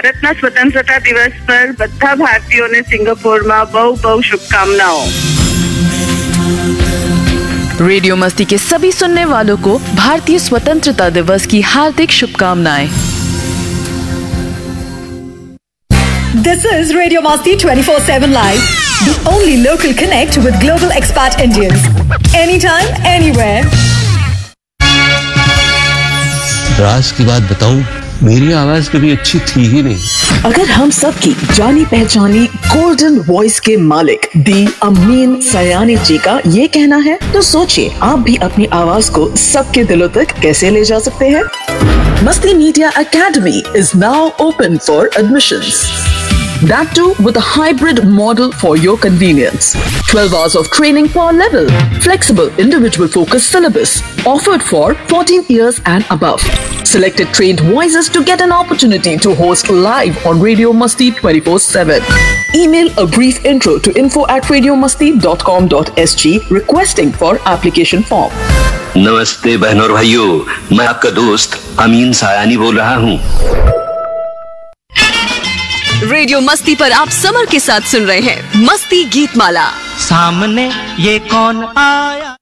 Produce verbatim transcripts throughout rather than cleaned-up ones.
ભારતના સ્વતંત્રતા દિવસ પર બધા ભારતીયોને સિંગાપોરમાં बहु बहु शुभकामनाओं। रेडियो मस्ती के सभी सुनने वालों को भारतीय स्वतंत्रता दिवस की हार्दिक शुभकामनाएं। This is Radio Masti twenty-four seven Live, the only local connect with global expat Indians. Anytime, anywhere. राज की बात बताऊं, मेरी आवाज कभी अच्छी थी ही नहीं। अगर हम सब की जानी पहचानी गोल्डन वॉइस के मालिक दी अमीन सयानी जी का ये कहना है, तो सोचिए आप भी अपनी आवाज को सबके दिलों तक कैसे ले जा सकते हैं। मस्ती media academy is now open for admissions. That too with a hybrid model for your convenience. twelve hours of training per level. Flexible individual focused syllabus. Offered for fourteen years and above. Selected trained voices to get an opportunity to host live on Radio Masti twenty-four seven. Email a brief intro to info at radiomasti dot com dot s g requesting for application form. नमस्ते बहनों और भाइयों, मैं आपका दोस्त अमीन सायानी बोल रहा हूँ। रेडियो मस्ती पर आप समर के साथ सुन रहे हैं मस्ती गीत माला। सामने ये कौन आया।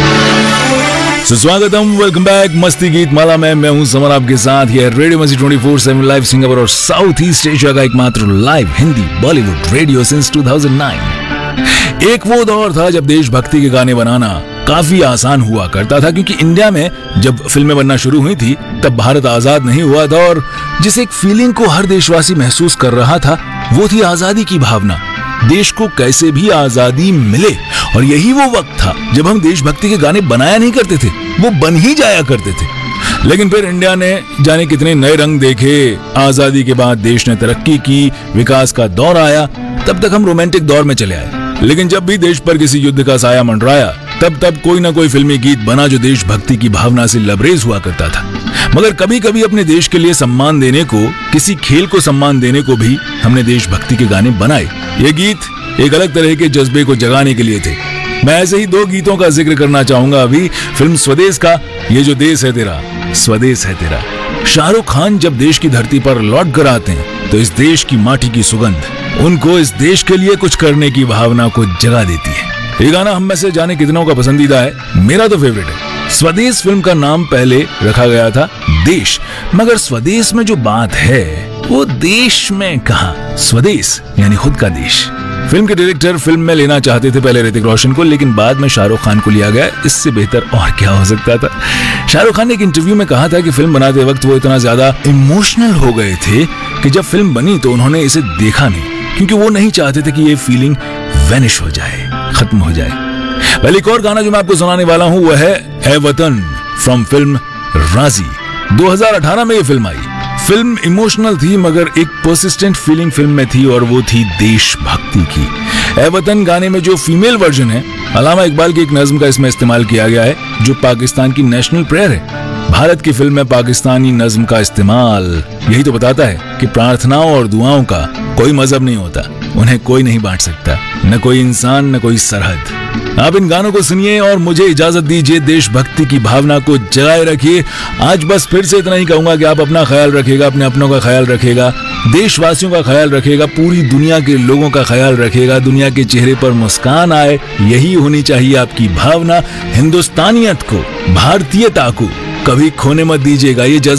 सुस्वागतम, वेलकम बैक मस्ती गीत माला में मैं हूं समर आपके साथ। ये रेडियो मस्ती twenty four seven live Singapore और साउथ ईस्ट एशिया का एकमात्र live Hindi Bollywood radio since two thousand nine. एक वो दौर था जब देशभक्ति के गाने बनाना काफी आसान हुआ करता था, क्योंकि इंडिया में जब फिल्में बनना शुरू हुई थी तब भारत आजाद नहीं हुआ था, और जिस एक फीलिंग को हर देशवासी महसूस कर रहा था वो थी आजादी की भावना। देश को कैसे भी आजादी मिले, और यही वो वक्त था जब हम देशभक्ति के गाने बनाया नहीं करते थे, वो बन ही जाया करते थे। लेकिन फिर इंडिया ने जाने कितने नए रंग देखे। आजादी के बाद देश ने तरक्की की, विकास का दौर आया, तब तक हम रोमांटिक दौर में चले आए। लेकिन जब भी देश पर किसी युद्ध का साया मंडराया तब तब कोई ना कोई फिल्मी गीत बना जो देशभक्ति की भावना से लबरेज हुआ करता था। मगर कभी कभी अपने देश के लिए सम्मान देने को, किसी खेल को सम्मान देने को भी हमने देशभक्ति के गाने बनाए। ये गीत एक अलग तरह के जज्बे को जगाने के लिए थे। मैं ऐसे ही दो गीतों का जिक्र करना चाहूंगा अभी। फिल्म स्वदेश का ये जो देश है तेरा, स्वदेश है तेरा। शाहरुख खान जब देश की धरती पर लौट कर आते हैं तो इस देश की माटी की सुगंध उनको इस देश के लिए कुछ करने की भावना को जगा देती है। ये गाना हम में से जाने कितनों का पसंदीदा है, मेरा तो फेवरेट है। स्वदेश फिल्म का नाम पहले रखा गया था देश, मगर स्वदेश में जो बात है वो देश में कहा, स्वदेश यानी खुद का देश। फिल्म के डायरेक्टर फिल्म में लेना चाहते थे पहले ऋतिक रोशन को, लेकिन बाद में शाहरुख खान को लिया गया। इससे बेहतर और क्या हो सकता था। शाहरुख खान ने एक इंटरव्यू में कहा था कि फिल्म बनाते वक्त वो इतना ज्यादा इमोशनल हो गए थे कि जब फिल्म बनी तो उन्होंने इसे देखा नहीं, क्योंकि वो नहीं चाहते थे कि ये फीलिंग वैनिश हो जाए, खत्म हो जाए। पहले एक और गाना जो मैं आपको सुनाने वाला हूं वो है ए वतन फ्रॉम फिल्म राजी। दो हज़ार अठारह में ये फिल्म आई। फिल्म इमोशनल थी मगर एक पर्सिस्टेंट फीलिंग फिल्म में थी, और वो थी देशभक्ति की। ए वतन गाने में जो फीमेल वर्जन है, अलामा इकबाल की एक नज्म का इसमें इस्तेमाल किया गया है जो पाकिस्तान की नेशनल प्रेयर है। भारत की फिल्म में पाकिस्तानी नज्म का इस्तेमाल यही तो बताता है कि प्रार्थनाओं और दुआओं का कोई मजहब नहीं होता, उन्हें कोई नहीं बांट सकता, न कोई इंसान न कोई सरहद। आप इन गानों को सुनिए और मुझे इजाजत दीजिए। देशभक्ति की भावना को जगाए रखिए। आज बस फिर से इतना ही कहूंगा कि आप अपना ख्याल रखिएगा, अपने अपनों का ख्याल रखिएगा, देशवासियों का ख्याल रखिएगा, पूरी दुनिया के लोगों का ख्याल रखिएगा। दुनिया के चेहरे पर मुस्कान आए, यही होनी चाहिए आपकी भावना। हिंदुस्तानियत को, भारतीयता को कभी खोने मत दीजिएगा। ये